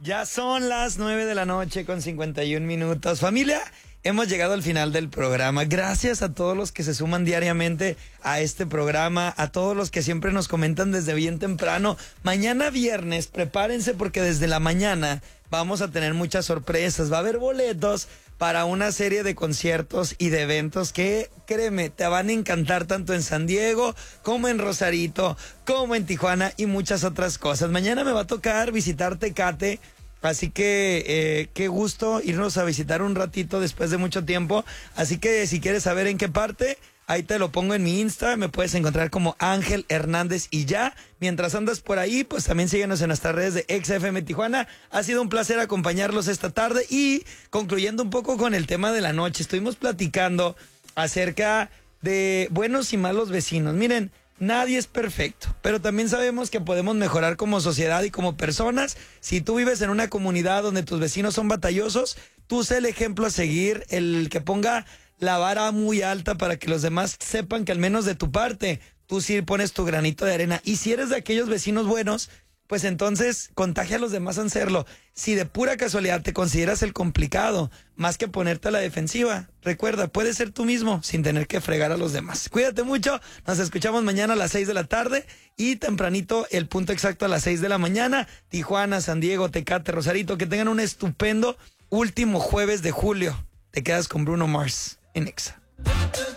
Ya son las 9 de la noche con 51 minutos. Familia, hemos llegado al final del programa. Gracias a todos los que se suman diariamente a este programa, a todos los que siempre nos comentan desde bien temprano. Mañana viernes, prepárense porque desde la mañana vamos a tener muchas sorpresas. Va a haber boletos para una serie de conciertos y de eventos que, créeme, te van a encantar tanto en San Diego como en Rosarito, como en Tijuana y muchas otras cosas. Mañana me va a tocar visitar Tecate. Así que qué gusto irnos a visitar un ratito después de mucho tiempo. Así que si quieres saber en qué parte, ahí te lo pongo en mi Insta. Me puedes encontrar como Ángel Hernández y ya. Mientras andas por ahí, pues también síguenos en nuestras redes de XFM Tijuana. Ha sido un placer acompañarlos esta tarde. Y concluyendo un poco con el tema de la noche, estuvimos platicando acerca de buenos y malos vecinos. Miren, nadie es perfecto, pero también sabemos que podemos mejorar como sociedad y como personas. Si tú vives en una comunidad donde tus vecinos son batallosos, tú sé el ejemplo a seguir, el que ponga la vara muy alta para que los demás sepan que al menos de tu parte, tú sí pones tu granito de arena. Y si eres de aquellos vecinos buenos, pues entonces contagia a los demás a hacerlo. Si de pura casualidad te consideras el complicado, más que ponerte a la defensiva, recuerda, puedes ser tú mismo sin tener que fregar a los demás. Cuídate mucho, nos escuchamos mañana a las 6 de la tarde y tempranito el punto exacto a las 6 de la mañana. Tijuana, San Diego, Tecate, Rosarito, que tengan un estupendo último jueves de julio. Te quedas con Bruno Mars en Exa.